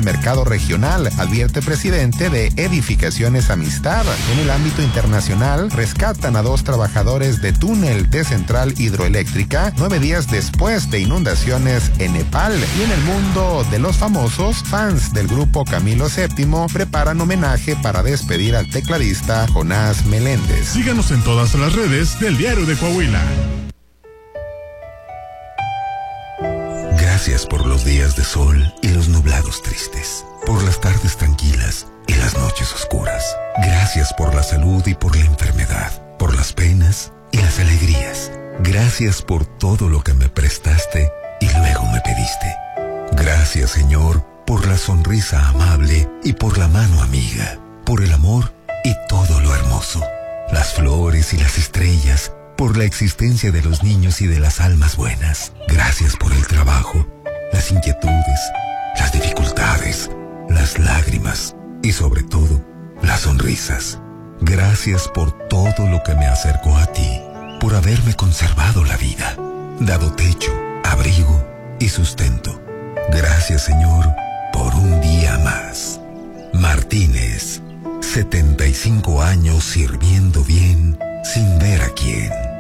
mercado regional, advierte presidente de Edificaciones Amistad. En el ámbito internacional, rescatan a 2 trabajadores de túnel de central hidroeléctrica 9 días después de inundaciones en Nepal. Y en el mundo de los famosos, fans del grupo Camilo VII preparan homenaje para despedir al tecladista Jonás Meléndez. Síganos en todas las redes del Diario de Coahuila. Gracias por los días de sol y los nublados tristes, por las tardes tranquilas y las noches oscuras. Gracias por la salud y por la enfermedad, por las penas y las alegrías. Gracias por todo lo que me prestaste y luego me pediste. Gracias, Señor, por la sonrisa amable y por la mano amiga, por el amor y todo lo hermoso, las flores y las estrellas, por la existencia de los niños y de las almas buenas. Gracias por el trabajo, las inquietudes, las dificultades, las lágrimas y sobre todo, las sonrisas. Gracias por todo lo que me acercó a ti, por haberme conservado la vida, dado techo, abrigo y sustento. Gracias, Señor, por un día más. Martínez, 75 años sirviendo bien sin ver a quién.